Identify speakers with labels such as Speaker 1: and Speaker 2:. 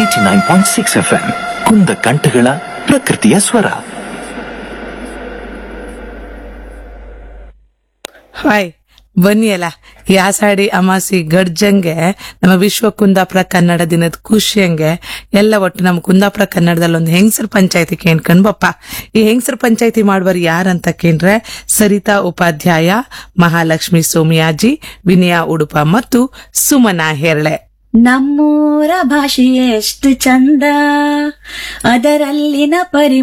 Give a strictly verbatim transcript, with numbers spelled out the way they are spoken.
Speaker 1: Eighty nine point six F M ಕುಂದ ಕಂಠಗಳ ಪ್ರಕೃತಿಯ ಸ್ವರ.
Speaker 2: ಹಾಯ್, ಬನ್ನಿ ಅಲ್ಲ ಈ ಆಷಾಢಿ ಅಮಾಸಿ ಗಡ್ಜಂಗೆ ನಮ್ಮ ವಿಶ್ವ ಕುಂದಾಪುರ ಕನ್ನಡ ದಿನದ ಖುಷಿಯಂಗೆ ಎಲ್ಲ ಒಟ್ಟು ನಮ್ಮ ಕುಂದಾಪುರ ಕನ್ನಡದಲ್ಲಿ ಒಂದು ಹೆಂಗಸರ ಪಂಚಾಯತಿ ಕೇಳ್ಕೊಂಡ್ ಬಪ್ಪ. ಈ ಹೆಂಗಸರ ಪಂಚಾಯತಿ ಮಾಡುವರು ಯಾರಂತ ಕೇಂದ್ರೆ ಸರಿತಾ ಉಪಾಧ್ಯಾಯ, ಮಹಾಲಕ್ಷ್ಮಿ ಸೋಮಿಯಾಜಿ, ವಿನಯಾ ಉಡುಪ ಮತ್ತು ಸುಮನಾ ಹೆರ್ಳೆ.
Speaker 3: ನಮ್ಮೂರ ಭಾಷೆ ಎಷ್ಟು ಚಂದ, ಅದರಲ್ಲಿನ ಪರಿ